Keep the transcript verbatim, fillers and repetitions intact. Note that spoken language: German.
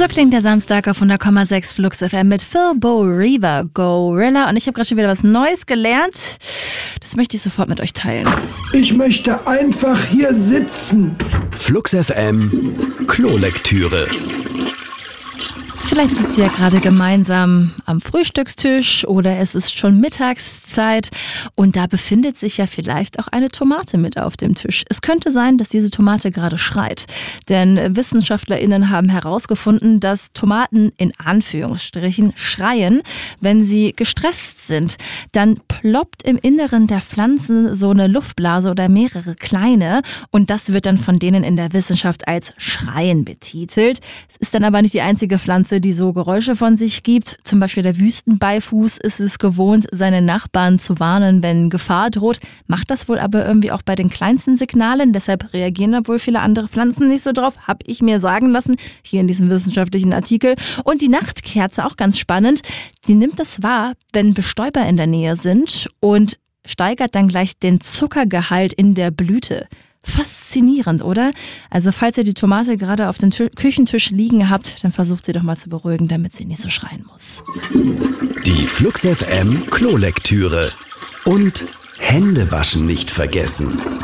So klingt der Samstag auf hundert Komma sechs Flux F M mit Phil Bo Reaver, Gorilla. Und ich habe gerade schon wieder was Neues gelernt. Das möchte ich sofort mit euch teilen. Ich möchte einfach hier sitzen. Flux F M Klolektüre. Vielleicht sitzt ihr ja gerade gemeinsam am Frühstückstisch oder es ist schon Mittagszeit und da befindet sich ja vielleicht auch eine Tomate mit auf dem Tisch. Es könnte sein, dass diese Tomate gerade schreit, denn WissenschaftlerInnen haben herausgefunden, dass Tomaten in Anführungsstrichen schreien, wenn sie gestresst sind. Dann ploppt im Inneren der Pflanzen so eine Luftblase oder mehrere kleine und das wird dann von denen in der Wissenschaft als Schreien betitelt. Es ist dann aber nicht die einzige Pflanze, die so Geräusche von sich gibt. Zum Beispiel der Wüstenbeifuß ist es gewohnt, seine Nachbarn zu warnen, wenn Gefahr droht. Macht das wohl aber irgendwie auch bei den kleinsten Signalen. Deshalb reagieren da wohl viele andere Pflanzen nicht so drauf. Hab ich mir sagen lassen, hier in diesem wissenschaftlichen Artikel. Und die Nachtkerze, auch ganz spannend, die nimmt das wahr, wenn Bestäuber in der Nähe sind und steigert dann gleich den Zuckergehalt in der Blüte. Faszinierend, oder? Also falls ihr die Tomate gerade auf dem Küchentisch liegen habt, dann versucht sie doch mal zu beruhigen, damit sie nicht so schreien muss. Die Flux F M Klolektüre. Und Hände waschen nicht vergessen.